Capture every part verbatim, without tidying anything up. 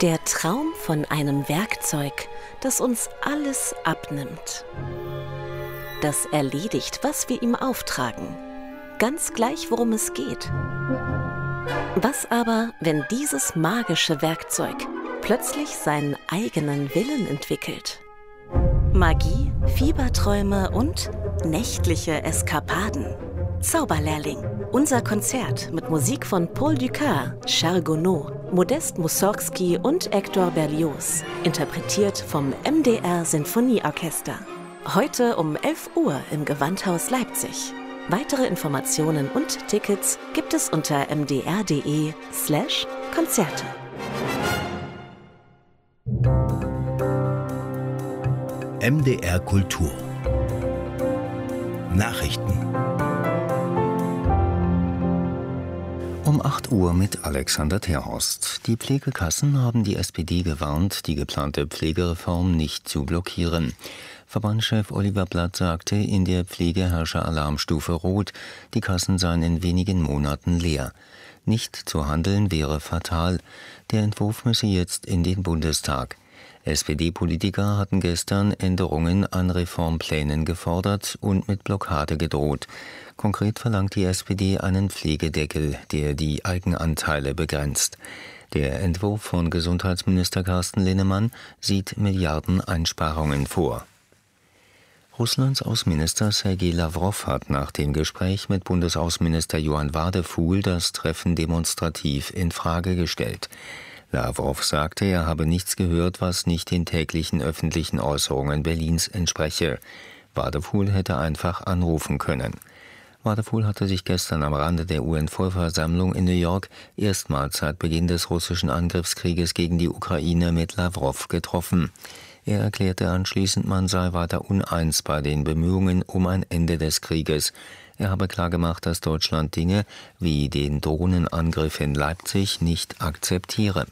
Der Traum von einem Werkzeug, das uns alles abnimmt. Das erledigt, was wir ihm auftragen. Ganz gleich, worum es geht. Was aber, wenn dieses magische Werkzeug plötzlich seinen eigenen Willen entwickelt? Magie, Fieberträume und nächtliche Eskapaden. Zauberlehrling. Unser Konzert mit Musik von Paul Dukas, Charles Gounod, Modest Mussorgsky und Hector Berlioz. Interpretiert vom M D R Sinfonieorchester. Heute um elf Uhr im Gewandhaus Leipzig. Weitere Informationen und Tickets gibt es unter mdr.de slash Konzerte. M D R Kultur Nachrichten Um acht Uhr mit Alexander Terhorst. Die Pflegekassen haben die S P D gewarnt, die geplante Pflegereform nicht zu blockieren. Verbandschef Oliver Blatt sagte, in der Pflege herrsche Alarmstufe Rot. Die Kassen seien in wenigen Monaten leer. Nicht zu handeln wäre fatal. Der Entwurf müsse jetzt in den Bundestag. S P D-Politiker hatten gestern Änderungen an Reformplänen gefordert und mit Blockade gedroht. Konkret verlangt die S P D einen Pflegedeckel, der die Eigenanteile begrenzt. Der Entwurf von Gesundheitsminister Carsten Linnemann sieht Milliardeneinsparungen vor. Russlands Außenminister Sergei Lawrow hat nach dem Gespräch mit Bundesaußenminister Johann Wadefuhl das Treffen demonstrativ in Frage gestellt. Lawrow sagte, er habe nichts gehört, was nicht den täglichen öffentlichen Äußerungen Berlins entspreche. Wadefuhl hätte einfach anrufen können. Wadefuhl hatte sich gestern am Rande der U N-Vollversammlung in New York erstmals seit Beginn des russischen Angriffskrieges gegen die Ukraine mit Lawrow getroffen. Er erklärte anschließend, man sei weiter uneins bei den Bemühungen um ein Ende des Krieges. Er habe klargemacht, dass Deutschland Dinge wie den Drohnenangriff in Leipzig nicht akzeptiere.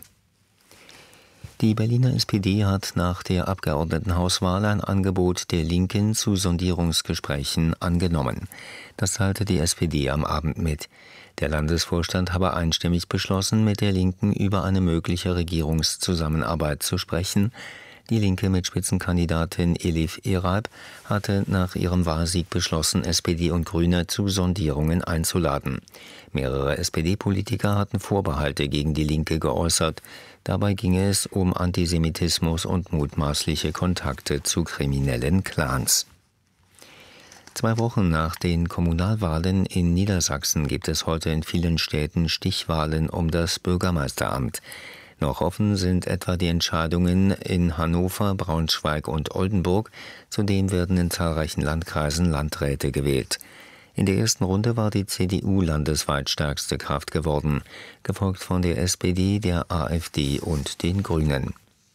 Die Berliner S P D hat nach der Abgeordnetenhauswahl ein Angebot der Linken zu Sondierungsgesprächen angenommen. Das teilte die S P D am Abend mit. Der Landesvorstand habe einstimmig beschlossen, mit der Linken über eine mögliche Regierungszusammenarbeit zu sprechen. Die Linke mit Spitzenkandidatin Elif Eraib hatte nach ihrem Wahlsieg beschlossen, S P D und Grüne zu Sondierungen einzuladen. Mehrere S P D-Politiker hatten Vorbehalte gegen die Linke geäußert. Dabei ginge es um Antisemitismus und mutmaßliche Kontakte zu kriminellen Clans. Zwei Wochen nach den Kommunalwahlen in Niedersachsen gibt es heute in vielen Städten Stichwahlen um das Bürgermeisteramt. Noch offen sind etwa die Entscheidungen in Hannover, Braunschweig und Oldenburg. Zudem werden in zahlreichen Landkreisen Landräte gewählt. In der ersten Runde war die C D U landesweit stärkste Kraft geworden, gefolgt von der S P D, der A f D und den Grünen.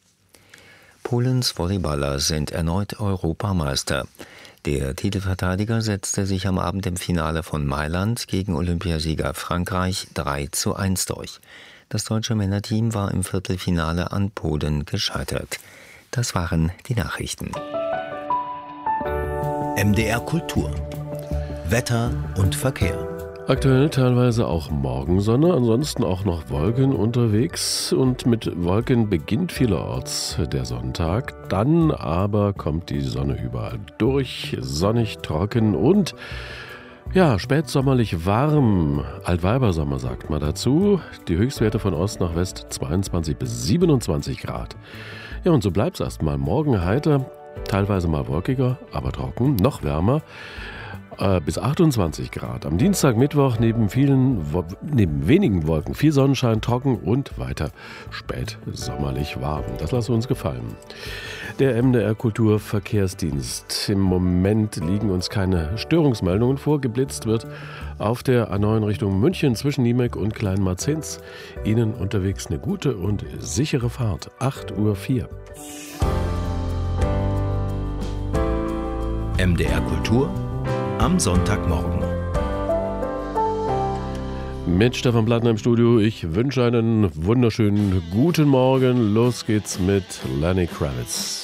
Polens Volleyballer sind erneut Europameister. Der Titelverteidiger setzte sich am Abend im Finale von Mailand gegen Olympiasieger Frankreich drei zu eins durch. Das deutsche Männerteam war im Viertelfinale an Polen gescheitert. Das waren die Nachrichten. M D R Kultur Wetter und Verkehr. Aktuell teilweise auch Morgensonne, ansonsten auch noch Wolken unterwegs und mit Wolken beginnt vielerorts der Sonntag. Dann aber kommt die Sonne überall durch, sonnig, trocken und ja, spätsommerlich warm. Altweibersommer sagt man dazu. Die Höchstwerte von Ost nach West zweiundzwanzig bis siebenundzwanzig Grad. Ja, und so bleibt es erstmal. Morgen heiter, teilweise mal wolkiger, aber trocken, noch wärmer. Bis achtundzwanzig Grad. Am Dienstag, Mittwoch neben vielen, neben wenigen Wolken viel Sonnenschein, trocken und weiter spät sommerlich warm. Das lassen wir uns gefallen. Der M D R Kulturverkehrsdienst. Im Moment liegen uns keine Störungsmeldungen vor. Geblitzt wird auf der A neun Richtung München zwischen Niemek und Kleinmarzens. Ihnen unterwegs eine gute und sichere Fahrt. acht Uhr vier. M D R Kultur am Sonntagmorgen. Mit Stefan Plattner im Studio. Ich wünsche einen wunderschönen guten Morgen. Los geht's mit Lenny Kravitz.